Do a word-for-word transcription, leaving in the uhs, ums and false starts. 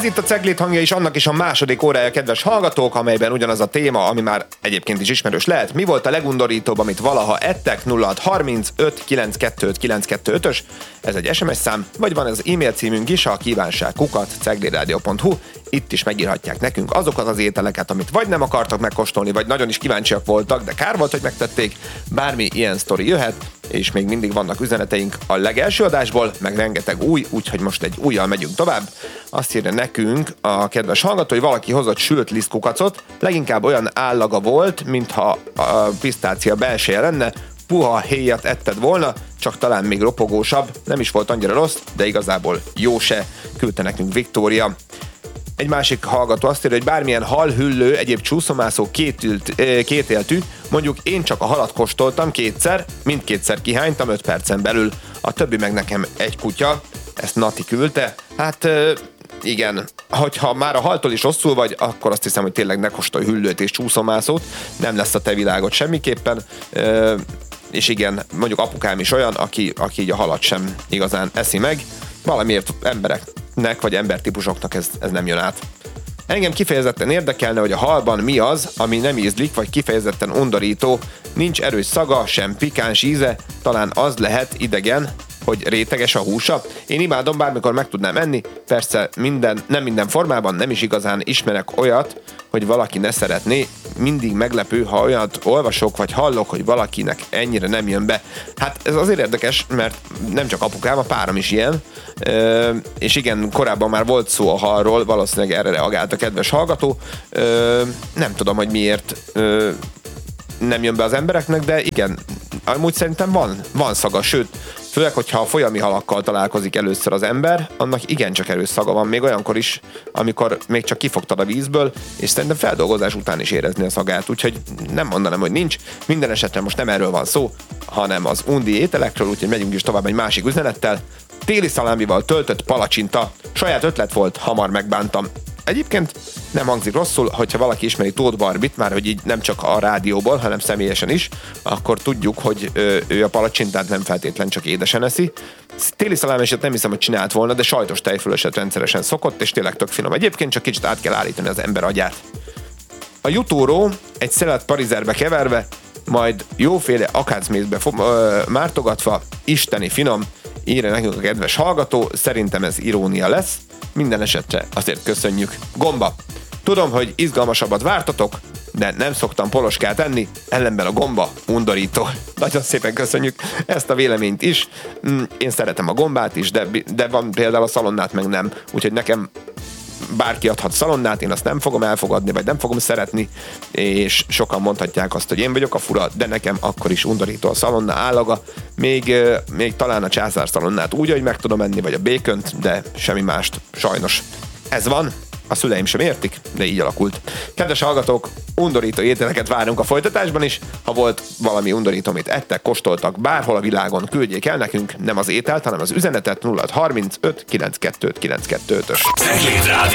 Ez itt a Cegléd hangja is, annak is a második órája, kedves hallgatók, amelyben ugyanaz a téma, ami már egyébként is ismerős lehet. Mi volt a legundorítóbb, amit valaha ettek? nulla hat harminc öt kilenc kettő öt kilenc kettő ötös. Ez egy es em es szám, vagy van ez az e-mail címünk is, a kívánság kukac ceglédradio pont hu. Itt is megírhatják nekünk azokat az ételeket, amit vagy nem akartak megkóstolni, vagy nagyon is kíváncsiak voltak, de kár volt, hogy megtették. Bármi ilyen sztori jöhet, és még mindig vannak üzeneteink a legelső adásból, meg rengeteg új, úgyhogy most egy újjal megyünk tovább. Azt írja nekünk a kedves hallgató, hogy valaki hozott sült lisztkukacot, leginkább olyan állaga volt, mintha a pisztácia belseje lenne, puha héjat etted volna, csak talán még ropogósabb, nem is volt annyira rossz, de igazából jó se, küldte nekünk Viktória. Egy másik hallgató azt írja, hogy bármilyen halhüllő, egyéb csúszomászó kétült, kétéltű, mondjuk én csak a halat kóstoltam kétszer, mindkétszer kihánytam öt percen belül, a többi meg nekem egy kutya, ezt Nati küldte. Hát igen, hogyha már a haltól is rosszul vagy, akkor azt hiszem, hogy tényleg ne kóstolj hüllőt és csúszomászót, nem lesz a te világod semmiképpen. És igen, mondjuk apukám is olyan, aki, aki így a halat sem igazán eszi meg, valamiért embereknek vagy embertípusoknak ez, ez nem jön át. Engem kifejezetten érdekelne, hogy a halban mi az, ami nem ízlik, vagy kifejezetten undorító, nincs erős szaga, sem pikáns íze, talán az lehet idegen, hogy réteges a húsa. Én imádom, bármikor meg tudnám enni, persze minden, nem minden formában, nem is igazán ismerek olyat, hogy valaki ne szeretné, mindig meglepő, ha olyat olvasok, vagy hallok, hogy valakinek ennyire nem jön be. Hát ez azért érdekes, mert nem csak apukám, a párom is ilyen, Ö, és igen, korábban már volt szó a halról, valószínűleg erre reagált a kedves hallgató. Ö, nem tudom, hogy miért ö, nem jön be az embereknek, de igen, amúgy szerintem van, van szaga, sőt, főleg, hogyha a folyami halakkal találkozik először az ember, annak igencsak erős szaga van, még olyankor is, amikor még csak kifogtad a vízből, és szerintem feldolgozás után is érezni a szagát, úgyhogy nem mondanám, hogy nincs. Minden esetre most nem erről van szó, hanem az undi ételekről, úgyhogy megyünk is tovább egy másik üzenettel. Téli szalámival töltött palacsinta, saját ötlet volt, hamar megbántam. Egyébként nem hangzik rosszul, hogyha valaki ismeri Tóth Barbit, már hogy így nem csak a rádióból, hanem személyesen is, akkor tudjuk, hogy ő a palacsintát nem feltétlen csak édesen eszi. Téli szalámiset nem hiszem, hogy csinált volna, de sajtos tejfölöset rendszeresen szokott, és tényleg tök finom. Egyébként csak kicsit át kell állítani az ember agyát. A jutóró egy szelet parizerbe keverve, majd jóféle akácmészbe mártogatva, isteni finom, írja nekünk a kedves hallgató, szerintem ez irónia lesz. Minden esetre azért köszönjük. Gomba. Tudom, hogy izgalmasabbat vártatok, de nem szoktam poloskát enni, ellenben a gomba undorító. Nagyon szépen köszönjük ezt a véleményt is. Én szeretem a gombát is, de, de van például a szalonnát meg nem. Úgyhogy nekem bárki adhat szalonnát, én azt nem fogom elfogadni, vagy nem fogom szeretni, és sokan mondhatják azt, hogy én vagyok a fura, de nekem akkor is undorító a szalonna állaga, még, még talán a császár szalonnát úgy, hogy meg tudom enni, vagy a békönt, de semmi mást, sajnos. Ez van, a szüleim sem értik, de így alakult. Kedves hallgatók, undorító ételeket várunk a folytatásban is. Ha volt valami undorító, amit ettek, kóstoltak bárhol a világon, küldjék el nekünk, nem az ételt, hanem az üzenetet nulla hat harminc öt kilenc kettő öt kilenc kettő ötös.